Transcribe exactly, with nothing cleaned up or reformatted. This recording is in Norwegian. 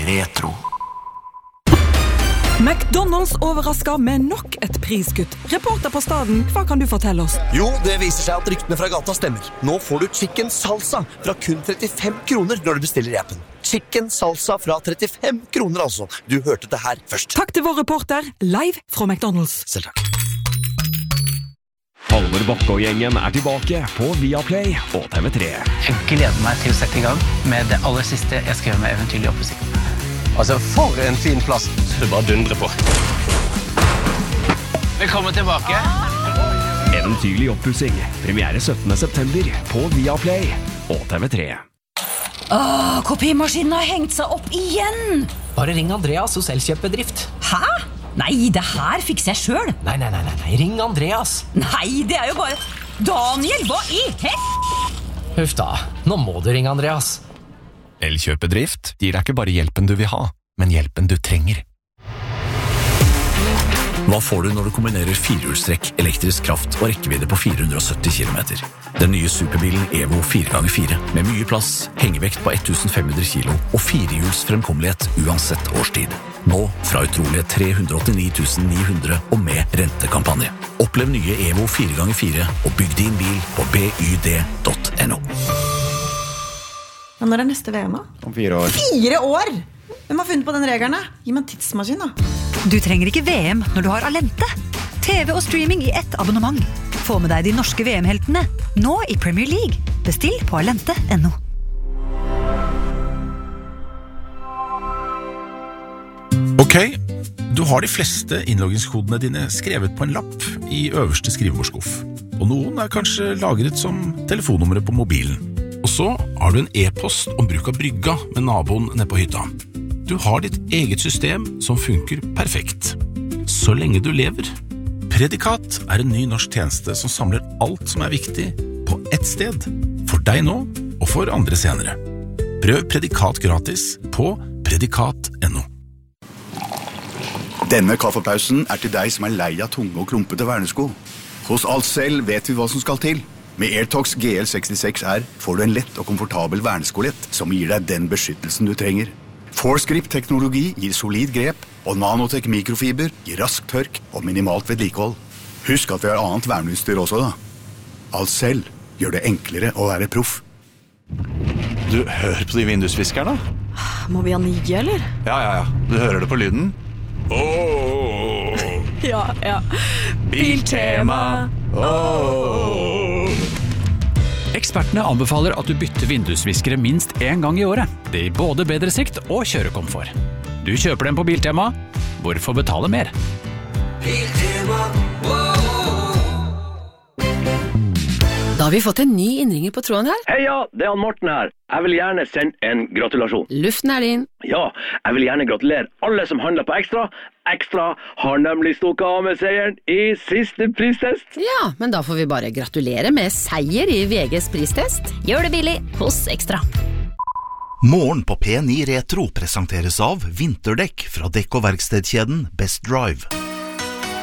Retro. McDonald's overrasker med nok et priskutt. Reporter på staden, hva kan du fortelle oss? Jo, det viser seg at ryktene fra gata stemmer. Nå får du chicken salsa fra kun trettifem kroner når du bestiller i appen. Chicken salsa fra trettifem kroner altså. Du hørte det her først. Takk til vår reporter, live fra McDonald's. Selv takk. Halvor Bakke og gjengen er tilbake på Viaplay og T V tre. Jeg gleder meg til å sette i gang med det aller siste jeg skrev med Eventyrlig oppussing. Altså, for en fin plass. Du bare dundrer på. Velkommen tilbake. Eventyrlig oppussing. Premiere syttende september på Viaplay og T V tre. Åh, kopimaskinen har hengt seg opp igjen. Bare ring Andreas hos Elkjøp-bedrift. Hæ? Nei, det her fikser jeg selv. Nei, nei, nei, nei, ring Andreas. Nei, det er jo bare... Daniel, hva i hel... Huff da, nå må du ringe Andreas. Elkjøp-bedrift gir deg ikke bare hjelpen du vil ha, men hjelpen du trenger. Hva får du når du kombinerer firehjulstrekk, elektrisk kraft og rekkevidde på fire hundre og sytti kilometer? Den nye superbilen Evo fire ganger fire, med mye plass, hengevekt på fifteen hundred kilo og firehjuls fremkommelighet uansett årstid. Nå fra utrolige tre hundre og åttini tusen ni hundre og med rentekampanje. Opplev nye Evo fire ganger fire og bygg din bil på byd dot no. Ja, når er neste V M da? Om fire år. Fire år? Hvem har funnet på den regelen da? Gi meg en tidsmaskin da. Du trenger ikke V M når du har Alente. T V og streaming i ett abonnement. Få med deg de norske V M-heltene, nå i Premier League. Bestill på alente punktum no. Ok, du har de fleste innloggingskodene dine skrevet på en lapp i øverste skrivebordsskuff. Og noen er kanskje lagret som telefonnummeret på mobilen. Og så har du en e-post om bruk av brygga med naboen nede på hytta. Du har ditt eget system som funker perfekt. Så lenge du lever. Predikat er en ny norsk tjeneste som samler alt som er viktig på ett sted. For deg nå, og for andre senere. Prøv Predikat gratis på predikat punktum no. Denne kaffepausen er til deg som er lei av tunge og klumpete vernesko. Hos Alcel vet vi hva som skal til. Med AirTox G L sekstiseks R får du en lett og komfortabel verneskolett som gir deg den beskyttelsen du trenger. ForeScript-teknologi gir solid grep, og Nanotech mikrofiber gir rask tørk og minimalt vedlikehold. Husk at vi har annet verneutstyr også da. Alcel gjør det enklere å være proff. Du, hør på de vindusviskerne. Må vi ha nye, eller? Ja, ja, ja. Du hører det på lyden. Åh! Ja, ja. Biltema. Åh! Ekspertene anbefaler at du bytter vindusviskere minst en gang i året. Det gir både bedre sikt og kjørekomfort. Du kjøper dem på Biltema. Hvorfor betale mer? Biltema. Da har vi fått en ny innringer på tråden her. Heia, det er han Morten her. Jeg vil gjerne sende en gratulasjon. Luften er din. Ja, jeg vil gjerne gratulere alle som handler på Ekstra. Ekstra har nemlig stukket av med seieren i siste pristest. Ja, men da får vi bare gratulere med seier i V G's pristest. Gjør det billig hos Ekstra. Morgen på P ni Retro presenteres av vinterdekk fra dekk- og verkstedkjeden Best Drive.